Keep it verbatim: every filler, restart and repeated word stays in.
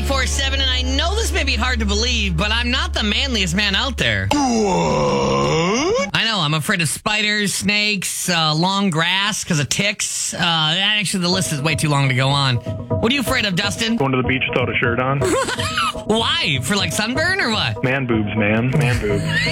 four seven, and I know this may be hard to believe, but I'm not the manliest man out there. What? I know, I'm afraid of spiders, snakes, uh, long grass because of ticks. Uh, actually, the list is way too long to go on. What are you afraid of, Dustin? Going to the beach without a shirt on. Why? For like sunburn or what? Man boobs, man. Man boobs.